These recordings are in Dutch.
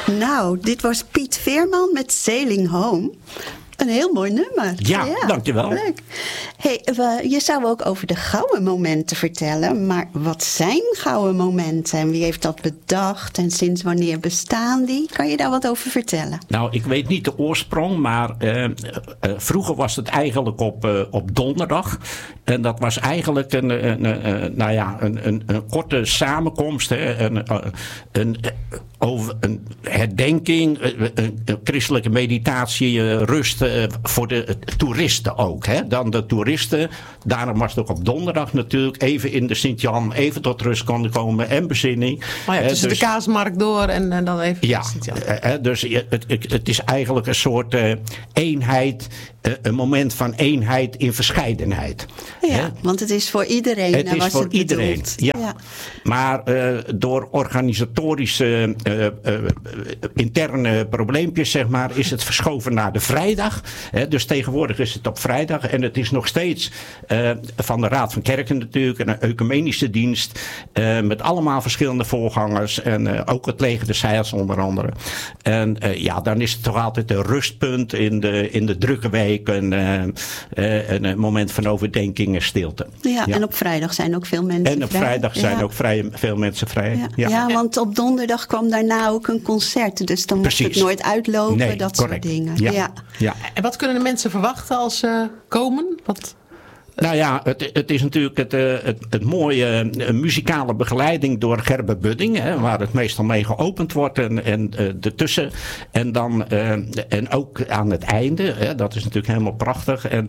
Nou, dit was Piet Veerman met Sailing Home. Een heel mooi nummer. Ja, dankjewel. Leuk. Hey, je zou ook over de gouden momenten vertellen. Maar wat zijn gouden momenten? En wie heeft dat bedacht? En sinds wanneer bestaan die? Kan je daar wat over vertellen? Nou, ik weet niet de oorsprong. Maar vroeger was het eigenlijk op donderdag. En dat was eigenlijk een korte samenkomst. Hè, over een herdenking, een christelijke meditatie, rust voor de toeristen ook. Hè. Dan de toeristen, daarom was het ook op donderdag natuurlijk, even in de Sint-Jan, even tot rust konden komen en bezinning. Oh ja, tussen de Kaasmarkt door en dan even ja, de Sint-Jan. Dus het is eigenlijk een soort eenheid, een moment van eenheid in verscheidenheid. Ja, hè? Want het is voor iedereen. Het is voor iedereen, ja. Maar door organisatorische interne probleempjes, zeg maar, is het verschoven naar de vrijdag. Dus tegenwoordig is het op vrijdag. En het is nog steeds van de Raad van Kerken natuurlijk, een ecumenische dienst, met allemaal verschillende voorgangers. En ook het Leger des Heils onder andere. En dan is het toch altijd een rustpunt in de drukke week. Een moment van overdenking en stilte. Ja, en op vrijdag zijn ook veel mensen vrij. En op vrijdag zijn ook veel mensen vrij. Ja, want op donderdag kwam daarna ook een concert. Dus dan moest het nooit uitlopen, nee, dat correct. soort dingen. Ja. En wat kunnen de mensen verwachten als ze komen? Nou ja, het is natuurlijk het mooie muzikale begeleiding door Gerbe Budding, hè, waar het meestal mee geopend wordt en ertussen. En dan en ook aan het einde, hè, dat is natuurlijk helemaal prachtig. En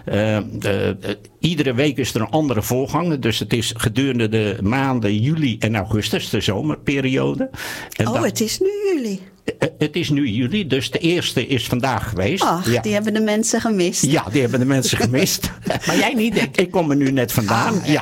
iedere week is er een andere voorganger. Dus het is gedurende de maanden juli en augustus, de zomerperiode. En het is nu juli. Het is nu juli, dus de eerste is vandaag geweest. Ach, die hebben de mensen gemist. Ja, die hebben de mensen gemist. Maar jij niet, denk ik. Ik kom er nu net vandaan, ja.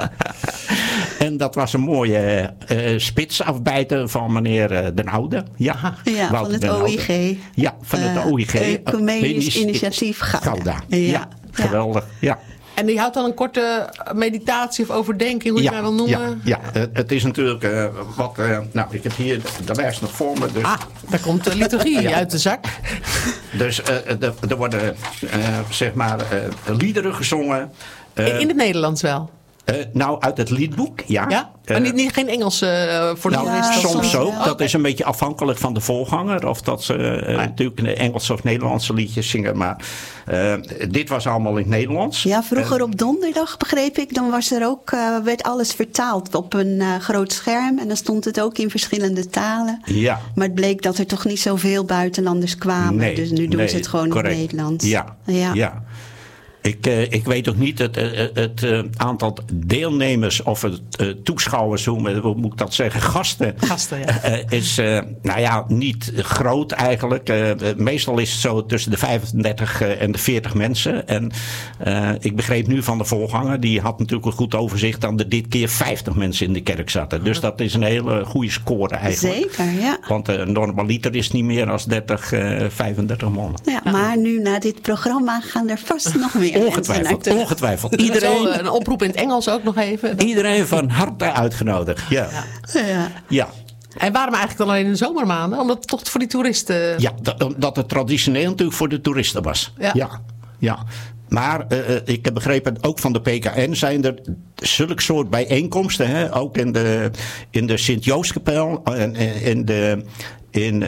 En dat was een mooie spitsafbijter van meneer Den Oude. Ja, van het OIG. Ja, van het OIG. Ecumenisch Initiatief Gouda. Ja, geweldig, ja. En die houdt dan een korte meditatie of overdenking, hoe je het wil noemen? Ja, het is natuurlijk ik heb hier de lijst nog voor me. Dus. Daar komt de liturgie uit de zak. Dus er worden liederen gezongen. In het Nederlands wel? Uit het liedboek, ja. Maar geen Engels voor de soms ook. Dat is een beetje afhankelijk van de voorganger. Of dat ze natuurlijk Engelse of Nederlandse liedjes zingen. Maar dit was allemaal in het Nederlands. Ja, vroeger op donderdag, begreep ik. Dan was er ook, werd alles vertaald op een groot scherm. En dan stond het ook in verschillende talen. Ja. Maar het bleek dat er toch niet zoveel buitenlanders kwamen. Nee, dus nu doen ze het gewoon correct. In het Nederlands. Ja. Ik weet ook niet het aantal deelnemers of toeschouwers, hoe moet ik dat zeggen, gasten is niet groot eigenlijk. Meestal is het zo tussen de 35 en de 40 mensen. En ik begreep nu van de voorganger, die had natuurlijk een goed overzicht dat er dit keer 50 mensen in de kerk zaten. Dus dat is een hele goede score eigenlijk. Zeker, ja. Want normaliter is het niet meer dan 35 man. Ja, maar nu na dit programma gaan er vast nog meer. Ongetwijfeld. Iedereen, een oproep in het Engels ook nog even. Iedereen van harte uitgenodigd. Ja. En waarom eigenlijk dan alleen in de zomermaanden? Omdat het toch voor die toeristen... Ja, omdat het traditioneel natuurlijk voor de toeristen was. Ja. Maar ik heb begrepen, ook van de PKN zijn er zulke soort bijeenkomsten. Hè? Ook in de Sint-Joostkapel en in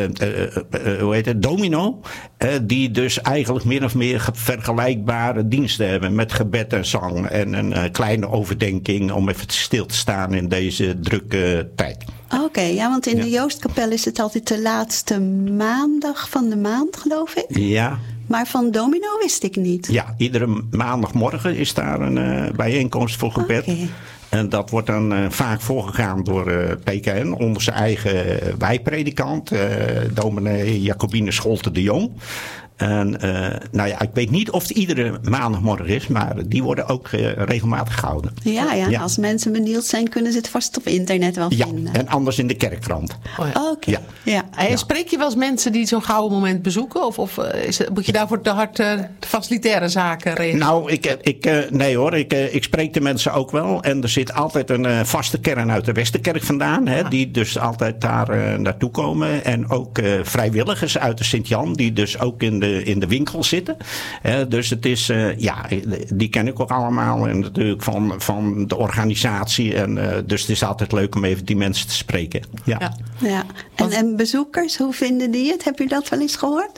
Domino. Die dus eigenlijk min of meer vergelijkbare diensten hebben. Met gebed en zang. En een kleine overdenking om even stil te staan in deze drukke tijd. Oké, want in de Joostkapel is het altijd de laatste maandag van de maand, geloof ik. Ja. Maar van Domino wist ik niet. Ja, iedere maandagmorgen is daar een bijeenkomst voor gebed. Okay. En dat wordt dan vaak voorgegaan door PKN onder zijn eigen wijkpredikant, dominee Jacobine Scholte de Jong. En nou ja, ik weet niet of het iedere maandagmorgen is, maar die worden ook regelmatig gehouden. Ja, als mensen benieuwd zijn, kunnen ze het vast op internet wel vinden. Ja, en anders in de kerkkrant. Oké. Ja. En spreek je wel eens mensen die zo'n gouden moment bezoeken? Of moet je daarvoor te hard facilitaire zaken regelen? Nou, nee hoor, ik spreek de mensen ook wel. En er zit altijd een vaste kern uit de Westerkerk vandaan. Hè, die dus altijd daar naartoe komen. En ook vrijwilligers uit de Sint-Jan, die dus ook in de winkel zitten. Dus het is, die ken ik ook allemaal. En natuurlijk van de organisatie. En dus het is altijd leuk om even die mensen te spreken. Ja. En bezoekers, hoe vinden die het? Heb je dat wel eens gehoord?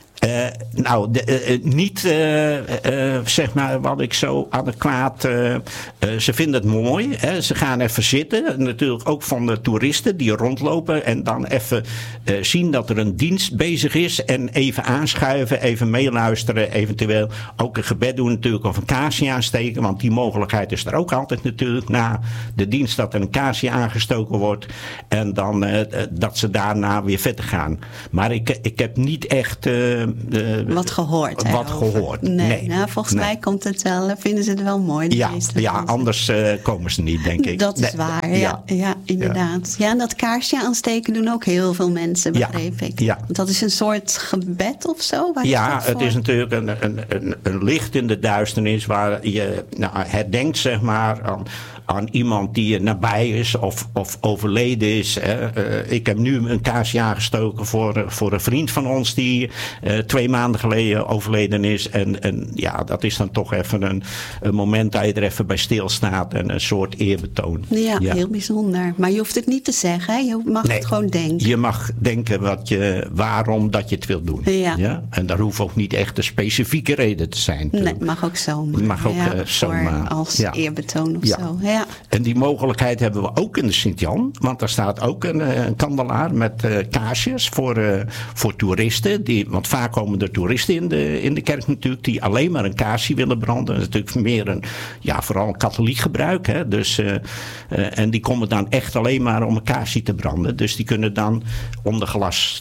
Niet zeg maar wat ik zo adequaat. Ze vinden het mooi. Hè. Ze gaan even zitten. Natuurlijk ook van de toeristen die rondlopen. En dan even zien dat er een dienst bezig is. En even aanschuiven, even meeluisteren. Eventueel ook een gebed doen natuurlijk. Of een kaarsje aansteken. Want die mogelijkheid is er ook altijd natuurlijk. Na de dienst dat er een kaarsje aangestoken wordt. En dan dat ze daarna weer verder gaan. Maar ik heb niet echt... wat gehoord. Nee. Nou, volgens mij komt het wel, vinden ze het wel mooi. Anders komen ze niet, denk ik. Dat is waar, ja, inderdaad. Ja, en dat kaarsje aansteken doen ook heel veel mensen, begreep ik. Ja. Want dat is een soort gebed of zo? Het is natuurlijk een licht in de duisternis waar je herdenkt, zeg maar, aan iemand die nabij is of overleden is. Ik heb nu een kaarsje aangestoken voor een vriend van ons die 2 maanden geleden overleden is. En dat is dan toch even een moment dat je er even bij stilstaat en een soort eerbetoon. Ja, heel bijzonder. Maar je hoeft het niet te zeggen, hè? Je mag het gewoon denken. Je mag denken waarom dat je het wil doen. Ja? En daar hoeft ook niet echt een specifieke reden te zijn. Nee, mag ook zomaar. Mag ook zomaar. Als eerbetoon of zo. Ja. En die mogelijkheid hebben we ook in de Sint-Jan. Want daar staat ook een kandelaar met kaarsjes voor toeristen. Want vaak komen er toeristen in de kerk natuurlijk die alleen maar een kaarsje willen branden. Dat is natuurlijk meer vooral een katholiek gebruik. Hè? Dus, en die komen dan echt alleen maar om een kaarsje te branden. Dus die kunnen dan onder glas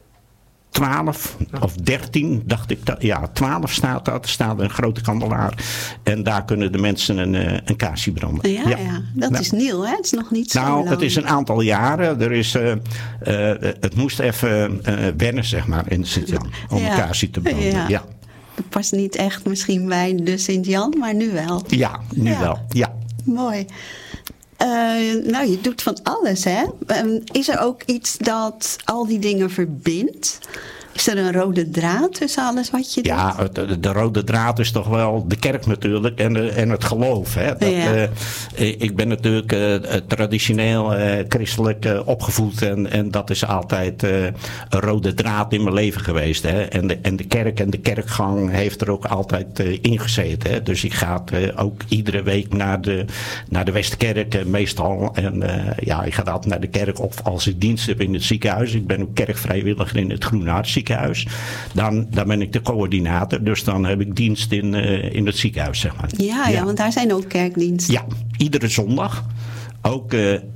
12 of 13, dacht ik. 12 staat dat. Er staat een grote kandelaar. En daar kunnen de mensen een kaarsje branden. Ja. Dat is nieuw, hè? Het is nog niet zo lang. Het is een aantal jaren. Het moest even wennen, zeg maar, in de Sint-Jan. Om een kaarsje te branden. Ja. Het past niet echt misschien bij de Sint-Jan, maar nu wel. Ja, nu wel. Ja. Mooi. Je doet van alles, hè? Is er ook iets dat al die dingen verbindt? Is er een rode draad tussen alles wat je doet? Ja, de rode draad is toch wel de kerk natuurlijk en het geloof. Hè? Ik ben natuurlijk traditioneel christelijk opgevoed en dat is altijd een rode draad in mijn leven geweest. Hè? En de kerk en de kerkgang heeft er ook altijd in gezeten. Hè? Dus ik ga ook iedere week naar de Westkerk meestal. En ik ga altijd naar de kerk of als ik dienst heb in het ziekenhuis. Ik ben ook kerkvrijwilliger in het Groene Hart ziekenhuis. Dan ben ik de coördinator. Dus dan heb ik dienst in het ziekenhuis, zeg maar. Ja, want daar zijn ook kerkdiensten. Ja, iedere zondag. Ook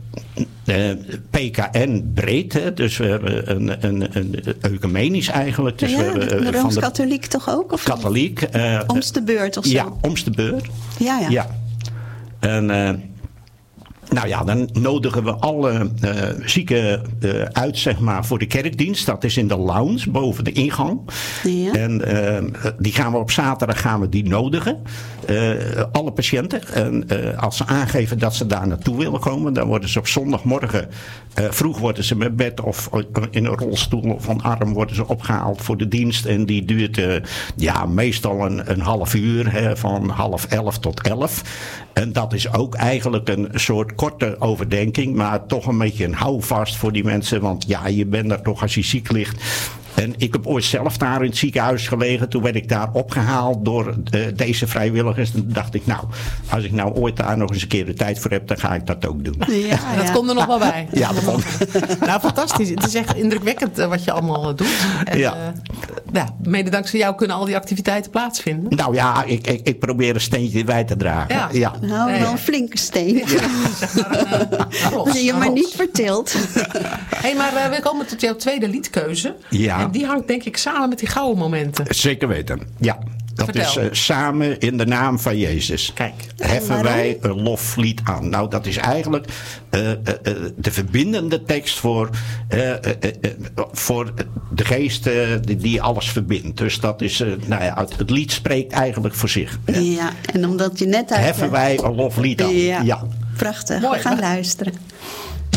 PKN breed. Hè. Dus we hebben een ecumenisch eigenlijk. Dus we hebben, de Rooms-Katholiek toch ook? Of katholiek. Oms de beurt of zo? Ja, Oms de beurt. Ja. En... dan nodigen we alle zieken uit, zeg maar, voor de kerkdienst. Dat is in de lounge, boven de ingang. Ja. En die gaan we op zaterdag nodigen. Alle patiënten. En als ze aangeven dat ze daar naartoe willen komen, dan worden ze op zondagmorgen vroeg worden ze met bed of in een rolstoel of een arm worden ze opgehaald voor de dienst. En die duurt meestal een half uur, hè, van 10:30 tot 11. En dat is ook eigenlijk een soort korte overdenking, maar toch een beetje een houvast voor die mensen. Want je bent er toch als je ziek ligt. En ik heb ooit zelf daar in het ziekenhuis gelegen. Toen werd ik daar opgehaald door deze vrijwilligers. Toen dacht ik, als ik ooit daar nog eens een keer de tijd voor heb, dan ga ik dat ook doen. Ja, dat komt er nog wel bij. Ja, dat komt. Fantastisch. Het is echt indrukwekkend wat je allemaal doet. En, mede dankzij jou kunnen al die activiteiten plaatsvinden. Ik probeer een steentje bij te dragen. Ja. Wel een flinke steen. Ja, zeg maar dat je maar niet verteelt. Maar we komen tot jouw tweede liedkeuze. Ja. En die hangt denk ik samen met die gouden momenten. Zeker weten, ja. Dat Vertel. Is samen in de naam van Jezus. Kijk. Heffen wij een loflied aan. Nou, dat is eigenlijk de verbindende tekst voor de geest die alles verbindt. Dus dat is, het lied spreekt eigenlijk voor zich. Ja, en omdat je net heffen wij een loflied aan. Ja. Prachtig. Mooi. We gaan luisteren.